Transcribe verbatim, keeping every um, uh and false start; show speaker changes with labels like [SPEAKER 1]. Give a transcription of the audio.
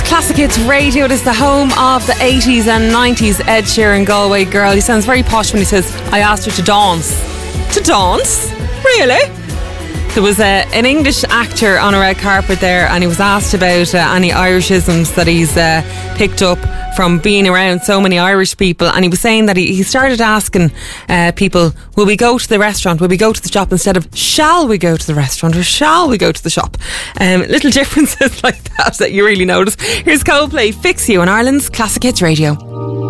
[SPEAKER 1] Classic Hits Radio. It is the home of the eighties and nineties. Ed Sheeran, Galway Girl. He sounds very posh when he says, I asked her to dance. To dance? Really? There was a, an English actor on a red carpet there, and he was asked about uh, any Irishisms that he's uh, picked up from being around so many Irish people, and he was saying that he, he started asking uh, people, will we go to the restaurant, will we go to the shop, instead of shall we go to the restaurant or shall we go to the shop. Um, little differences like that that you really notice. Here's Coldplay, Fix You on Ireland's Classic Hits Radio.